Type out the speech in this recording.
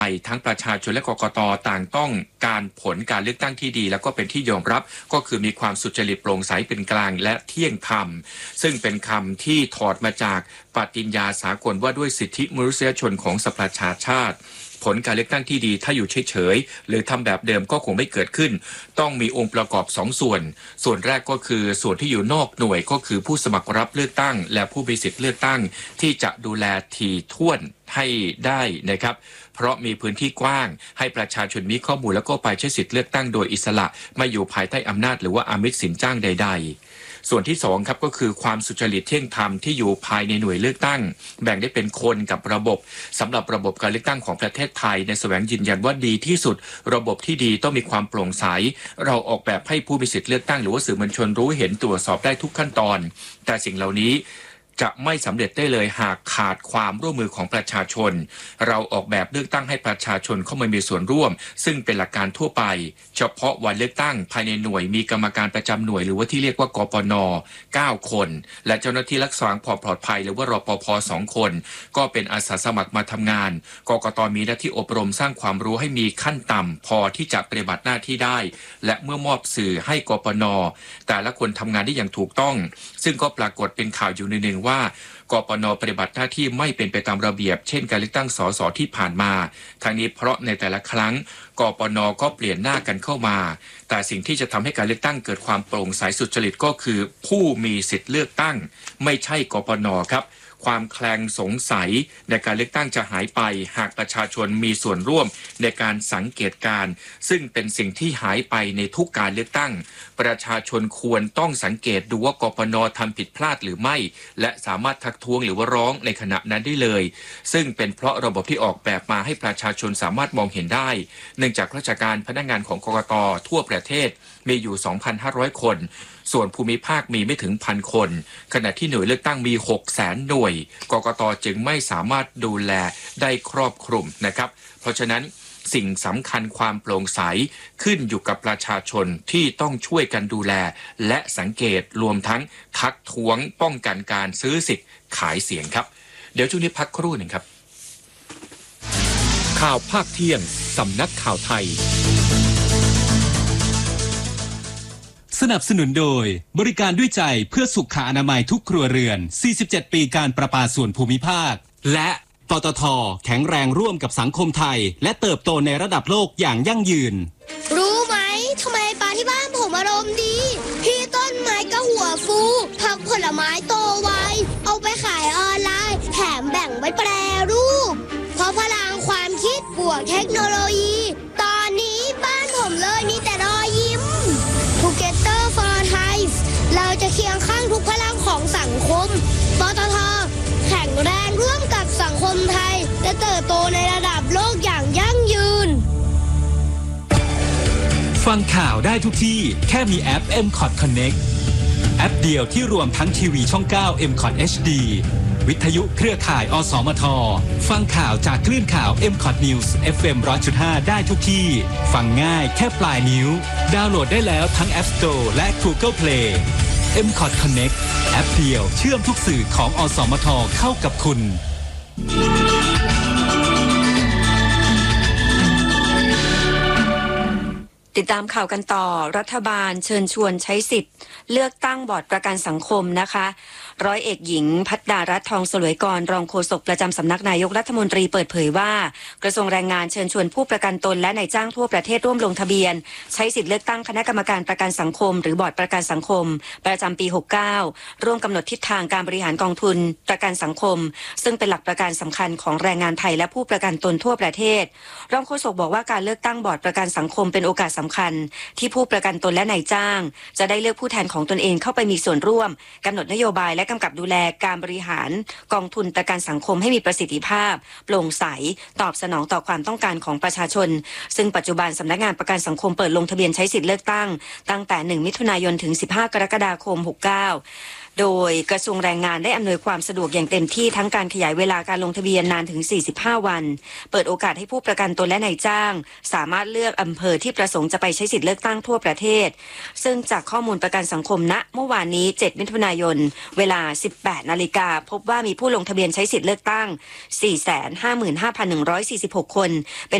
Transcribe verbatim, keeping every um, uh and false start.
ทั้งประชาชนและกกต.ต่างต้องการผลการเลือกตั้งที่ดีแล้วก็เป็นที่ยอมรับก็คือมีความสุจริตโปร่งใสเป็นกลางและเที่ยงธรรมซึ่งเป็นคำที่ถอดมาจากปฏิญญาสากลว่าด้วยสิทธิมนุษยชนของสหประชาชาติผลการเลือกตั้งที่ดีถ้าอยู่เฉยๆหรือทำแบบเดิมก็คงไม่เกิดขึ้นต้องมีองค์ประกอบสองส่วนส่วนแรกก็คือส่วนที่อยู่นอกหน่วยก็คือผู้สมัครรับเลือกตั้งและผู้มีสิทธิ์เลือกตั้งที่จะดูแลถี่ถ้วนให้ได้นะครับเพราะมีพื้นที่กว้างให้ประชาชนมีข้อมูลแล้วก็ไปใช้สิทธิ์เลือกตั้งโดยอิสระไม่อยู่ภายใต้อำนาจหรือว่าอามิสสินจ้างใดๆส่วนที่สองครับก็คือความสุจริตเที่ยงธรรมที่อยู่ภายในหน่วยเลือกตั้งแบ่งได้เป็นคนกับระบบสำหรับระบบการเลือกตั้งของประเทศไทยในแสวงยืนยันว่าดีที่สุดระบบที่ดีต้องมีความโปร่งใสเราออกแบบให้ผู้มีสิทธิ์เลือกตั้งหรือว่าสื่อมวลชนรู้เห็นตรวจสอบได้ทุกขั้นตอนแต่สิ่งเหล่านี้จะไม่สำเร็จได้เลยหากขาดความร่วมมือของประชาชนเราออกแบบเลือกตั้งให้ประชาชนเข้ามามีส่วนร่วมซึ่งเป็นหลักการทั่วไปเฉพาะวันเลือกตั้งภายในหน่วยมีกรรมการประจำหน่วยหรือว่าที่เรียกว่ากปน.เก้าคนและเจ้าหน้าที่รักษาความปลอดภัยหรือว่ารปภ.สองคนก็เป็นอาสาสมัครมาทำงานกกต.มีหน้าที่อบรมสร้างความรู้ให้มีขั้นต่ำพอที่จะปฏิบัติหน้าที่ได้และเมื่อมอบสื่อให้กปน.แต่ละคนทำงานได้อย่างถูกต้องซึ่งก็ปรากฏเป็นข่าวอยู่ในหนึ่งว่ากปน.ปฏิบัติหน้าที่ไม่เป็นไปตามระเบียบเช่นการเลือกตั้งสสที่ผ่านมาทั้งนี้เพราะในแต่ละครั้งกปน.ก็เปลี่ยนหน้ากันเข้ามาแต่สิ่งที่จะทำให้การเลือกตั้งเกิดความโปร่งใสสุจริตก็คือผู้มีสิทธิ์เลือกตั้งไม่ใช่กปน.ครับความแคลงสงสัยในการเลือกตั้งจะหายไปหากประชาชนมีส่วนร่วมในการสังเกตการณ์ซึ่งเป็นสิ่งที่หายไปในทุกการเลือกตั้งประชาชนควรต้องสังเกตดูว่ากปน.ทำผิดพลาดหรือไม่และสามารถทักท้วงหรือว่าร้องในขณะนั้นได้เลยซึ่งเป็นเพราะระบบที่ออกแบบมาให้ประชาชนสามารถมองเห็นได้เนื่องจากราชการพนักงานของกกต.ทั่วประเทศมีอยู่ สองพันห้าร้อย คนส่วนภูมิภาคมีไม่ถึงพันคนขณะที่หน่วยเลือกตั้งมี หกแสน หน่วยกกต.จึงไม่สามารถดูแลได้ครอบคลุมนะครับเพราะฉะนั้นสิ่งสำคัญความโปร่งใสขึ้นอยู่กับประชาชนที่ต้องช่วยกันดูแลและสังเกตรวมทั้งทักท้วงป้องกันการซื้อสิทธิ์ขายเสียงครับเดี๋ยวช่วงนี้พักครู่หนึ่งครับข่าวภาคเที่ยงสำนักข่าวไทยสนับสนุนโดยบริการด้วยใจเพื่อสุขอนามัยทุกครัวเรือนสี่สิบเจ็ดปีการประปาส่วนภูมิภาคและปตท.แข็งแรงร่วมกับสังคมไทยและเติบโตในระดับโลกอย่างยั่งยืนรู้ไหมทำไมปลาที่บ้านผมอารมณ์ดีพี่ต้นไม้ก็หัวฟูผักผลไม้โตไวเอาไปขายออนไลน์แถมแบ่งไว้แปรรูปเพราะพลังความคิดบวกเทคโนโลยีตอนนี้บ้านผมเลยมีแต่รอยยิ้มTogether for Thai เราจะเคียงข้างทุกพลังของสังคมปตท.แข็งแรงร่วมกับสังคมไทยและเติบโตในระดับโลกอย่างยั่งยืนฟังข่าวได้ทุกที่แค่มีแอป เอ็ม คอท Connect แอปเดียวที่รวมทั้งทีวีช่อง เก้า เอ็ม คอท เอช ดี วิทยุเครือข่าย อสมท.ฟังข่าวจากคลื่นข่าว เอ็ม คอท News เอฟ เอ็ม หนึ่งร้อยจุดห้า ได้ทุกที่ฟังง่ายแค่ปลายนิ้วดาวน์โหลดได้แล้วทั้ง App Store และ Google Play เอ็ม คอท Connect แอปเดียวเชื่อมทุกสื่อของอสมท.เข้ากับคุณติดตามข่าวกันต่อรัฐบาลเชิญชวนใช้สิทธิ์เลือกตั้งบอร์ดประกันสังคมนะคะร้อยเอกหญิงภัทรารัตน์ทองสลวยกรรองโฆษกประจำสำนักนายกรัฐมนตรีเปิดเผยว่ากระทรวงแรงงานเชิญชวนผู้ประกันตนและนายจ้างทั่วประเทศร่วมลงทะเบียนใช้สิทธิ์เลือกตั้งคณะกรรมการประกันสังคมหรือบอร์ดประกันสังคมประจำปีหกสิบเก้าร่วมกำหนดทิศทางการบริหารกองทุนประกันสังคมซึ่งเป็นหลักประกันสำคัญของแรงงานไทยและผู้ประกันตนทั่วประเทศรองโฆษกบอกว่าการเลือกตั้งบอร์ดประกันสังคมเป็นโอกาสสำคัญที่ผู้ประกันตนและนายจ้างจะได้เลือกผู้แทนของตนเองเข้าไปมีส่วนร่วมกำหนดนโยบายและกำกับดูแลการบริหารกองทุนประกันสังคมให้มีประสิทธิภาพโปร่งใสตอบสนองต่อความต้องการของประชาชนซึ่งปัจจุบันสำนักงานประกันสังคมเปิดลงทะเบียนใช้สิทธิเลือกตั้งตั้งแต่หนึ่งมิถุนายนถึงสิบห้ากรกฎาคมหกสิบเก้าโโดยกระทรวงแรงงานได้อำนวยความสะดวกอย่างเต็มที่ทั้งการขยายเวลาการลงทะเบียนนานถึงสี่สิบห้าวันเปิดโอกาสให้ผู้ประกันตนและนายจ้างสามารถเลือกอำเภอที่ประสงค์จะไปใช้สิทธิเลือกตั้งทั่วประเทศซึ่งจากข้อมูลประกันสังคมณเมื่อวานนี้เจ็ดมิถุนายนเวลา สิบแปดนาฬิกาพบว่ามีผู้ลงทะเบียนใช้สิทธิเลือกตั้ง สี่แสนห้าหมื่นห้าพันหนึ่งร้อยสี่สิบหก คนเป็น